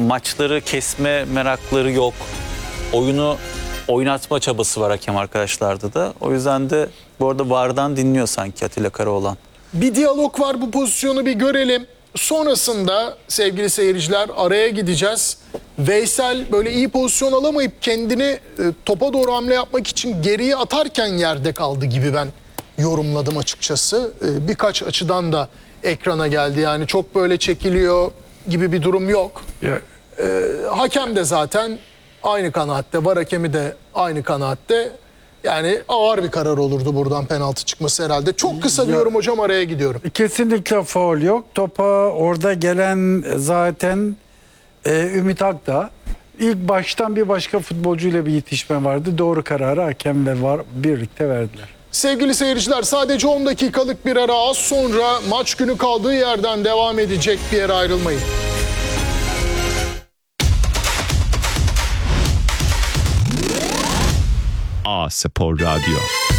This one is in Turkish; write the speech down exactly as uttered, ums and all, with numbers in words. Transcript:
maçları kesme merakları yok. Oyunu oynatma çabası var hakem arkadaşlarda da. O yüzden de bu arada V A R'dan dinliyor sanki Atilla Karaoğlan. Bir diyalog var, bu pozisyonu bir görelim. Sonrasında sevgili seyirciler araya gideceğiz. Veysel böyle iyi pozisyon alamayıp kendini e, topa doğru hamle yapmak için geriye atarken yerde kaldı gibi ben yorumladım açıkçası. E, birkaç açıdan da ekrana geldi, yani çok böyle çekiliyor gibi bir durum yok. Ya, E, hakem de zaten aynı kanaatte, V A R hakemi de aynı kanaatte. Yani ağır bir karar olurdu buradan penaltı çıkması herhalde. Çok kısa diyorum hocam, araya gidiyorum. kesinlikle faul yok. Topa orada gelen zaten e, Ümit Akdağ. İlk baştan bir başka futbolcuyla bir yetişme vardı. Doğru kararı hakem ve V A R birlikte verdiler. Sevgili seyirciler, sadece on dakikalık bir ara, az sonra maç günü kaldığı yerden devam edecek, bir yere ayrılmayın. A Spor Radyo.